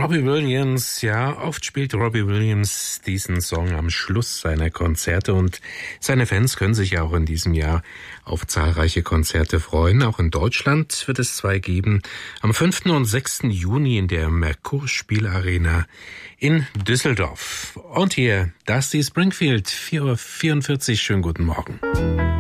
Robbie Williams, ja, oft spielt Robbie Williams diesen Song am Schluss seiner Konzerte und seine Fans können sich ja auch in diesem Jahr auf zahlreiche Konzerte freuen. Auch in Deutschland wird es 2 geben. Am 5. und 6. Juni in der Merkur-Spielarena in Düsseldorf. Und hier Dusty Springfield, 4:44 Uhr. Schönen guten Morgen.